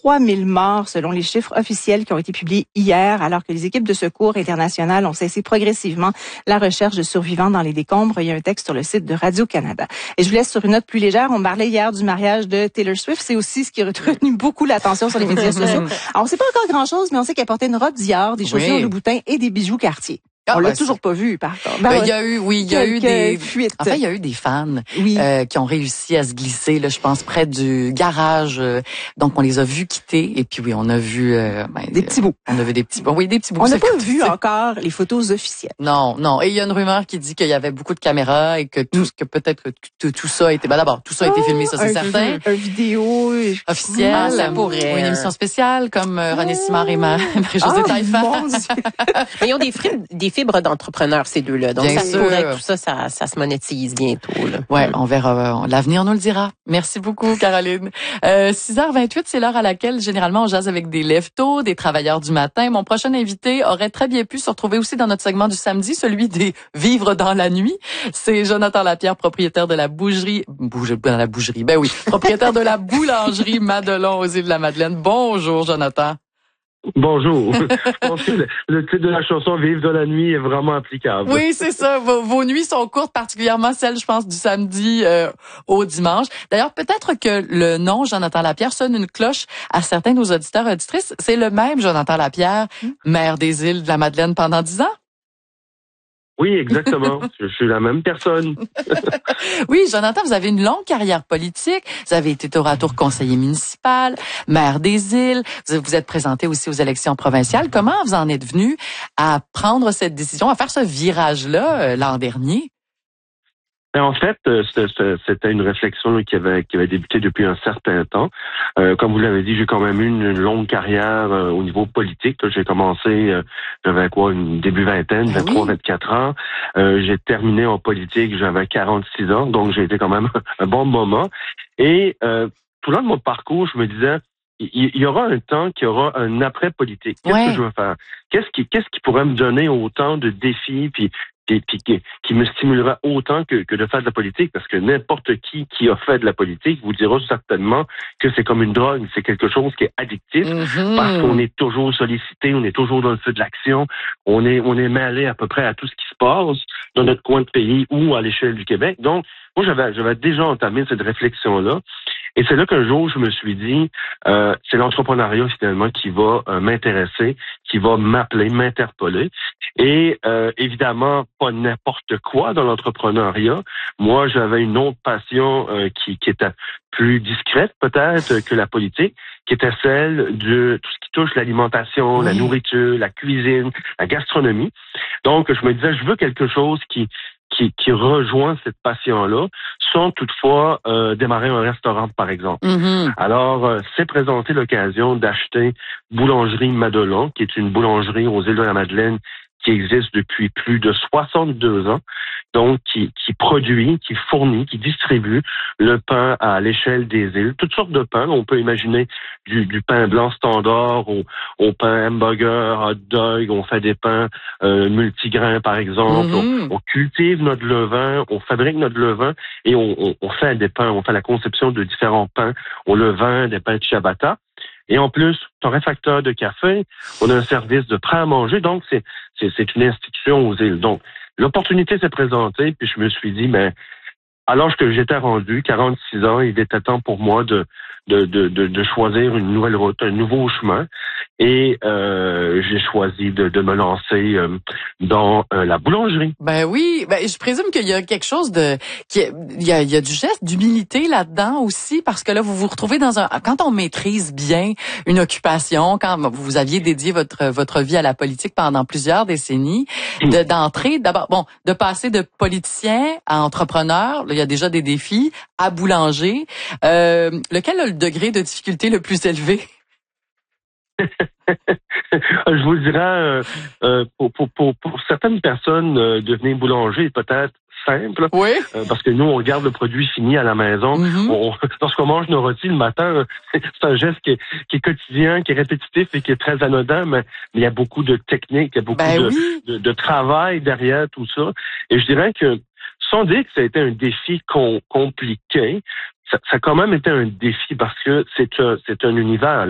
3000 morts selon les chiffres officiels qui ont été publiés hier, alors que les équipes de secours internationales ont cessé progressivement la recherche de survivants dans les décombres. Il y a un texte sur le site de Radio-Canada. Et je vous laisse sur une note plus légère. On parlait hier du mariage de Taylor Swift. C'est aussi ce qui a retenu beaucoup l'attention sur les médias sociaux. Alors, on sait pas encore grand-chose, mais on sait qu'elle portait une robe Dior, des chaussures Louboutin et des bijoux Cartier. On l'a toujours pas vu, par contre. Il y a eu des fuites. En fait, il y a eu des fans qui ont réussi à se glisser, là, je pense, près du garage. Donc, on les a vus quitter. Et puis, oui, on a vu des petits bouts. On a vu des petits bouts. Oui, des petits bouts. On n'a pas vu encore les photos officielles. Non. Et il y a une rumeur qui dit qu'il y avait beaucoup de caméras et que tout ça a été. D'abord, tout ça a été filmé, ça c'est certain. Un vidéo officielle. Ça pourrait. Une émission spéciale comme René Simard et Marie-Josée Taillefer. Mais ils ont des fibres d'entrepreneurs, ces deux-là. Donc, bien ça pourrait que tout ça se monétise bientôt. Ouais, on verra. L'avenir nous le dira. Merci beaucoup, Caroline. 6h28, c'est l'heure à laquelle, généralement, on jase avec des lève-tôt, des travailleurs du matin. Mon prochain invité aurait très bien pu se retrouver aussi dans notre segment du samedi, celui des vivres dans la nuit. C'est Jonathan Lapierre, propriétaire de la boucherie. Ben oui, propriétaire de la boulangerie Madelon aux Îles-de-la-Madeleine. Bonjour, Jonathan. Bonjour. Je pense que le titre de la chanson « Vivre de la nuit » est vraiment applicable. Oui, c'est ça. Vos nuits sont courtes, particulièrement celles, je pense, du samedi au dimanche. D'ailleurs, peut-être que le nom Jonathan Lapierre sonne une cloche à certains de nos auditeurs et auditrices. C'est le même Jonathan Lapierre, maire des Îles-de-la-Madeleine pendant 10 ans? Oui, exactement. Je suis la même personne. Oui, Jonathan, vous avez une longue carrière politique. Vous avez été tour à tour conseiller municipal, maire des Îles. Vous êtes présenté aussi aux élections provinciales. Comment vous en êtes venu à prendre cette décision, à faire ce virage-là l'an dernier? En fait, c'était une réflexion qui avait débuté depuis un certain temps. Comme vous l'avez dit, j'ai quand même eu une longue carrière au niveau politique. J'ai commencé, j'avais une début vingtaine, 23, 24 ans. J'ai terminé en politique, j'avais 46 ans, donc j'ai été quand même un bon moment. Et tout le long de mon parcours, je me disais, il y aura un temps qu'il y aura un après-politique. Qu'est-ce que je veux faire? Qu'est-ce qui pourrait me donner autant de défis puis qui me stimulera autant que de faire de la politique, parce que n'importe qui a fait de la politique vous dira certainement que c'est comme une drogue, c'est quelque chose qui est addictif, parce qu'on est toujours sollicité, on est toujours dans le feu de l'action, on est mêlé à peu près à tout ce qui se passe dans notre coin de pays ou à l'échelle du Québec. Donc, moi, j'avais déjà entamé cette réflexion-là. Et c'est là qu'un jour, je me suis dit, c'est l'entrepreneuriat finalement qui va m'intéresser, qui va m'appeler, m'interpeller. Et évidemment, pas n'importe quoi dans l'entrepreneuriat. Moi, j'avais une autre passion qui était plus discrète peut-être que la politique, qui était celle de tout ce qui touche l'alimentation, la nourriture, la cuisine, la gastronomie. Donc, je me disais, je veux quelque chose qui rejoint cette passion-là, sans toutefois démarrer un restaurant, par exemple. Alors, s'est présenté l'occasion d'acheter Boulangerie Madelon, qui est une boulangerie aux Îles-de-la-Madeleine qui existe depuis plus de 62 ans, donc qui produit, qui fournit, qui distribue le pain à l'échelle des îles, toutes sortes de pains. On peut imaginer du pain blanc standard au pain hamburger, hot dog, on fait des pains multigrains par exemple, on cultive notre levain, on fabrique notre levain et on fait des pains, on fait la conception de différents pains au levain, des pains de ciabatta. Et en plus, torréfacteur de café, on a un service de prêt à manger, donc c'est une institution aux îles. Donc, l'opportunité s'est présentée, puis je me suis dit, mais à l'âge que j'étais rendu, 46 ans, il était temps pour moi de choisir une nouvelle route, un nouveau chemin. Et j'ai choisi de me lancer dans la boulangerie. Ben oui, je présume qu'il y a quelque chose il y a du geste d'humilité là-dedans aussi, parce que là vous vous retrouvez quand on maîtrise bien une occupation, quand vous aviez dédié votre vie à la politique pendant plusieurs décennies, d'entrer d'abord, de passer de politicien à entrepreneur, là, il y a déjà des défis, à boulanger. Lequel a le degré de difficulté le plus élevé? Je vous dirais, pour certaines personnes, devenir boulanger est peut-être simple, parce que nous, on regarde le produit fini à la maison. Lorsqu'on mange nos rôtis le matin, c'est un geste qui est quotidien, qui est répétitif et qui est très anodin, mais il y a beaucoup de technique, il y a beaucoup de travail derrière tout ça. Et je dirais que, sans dire que ça a été un défi compliqué, ça a quand même été un défi parce que c'est un univers.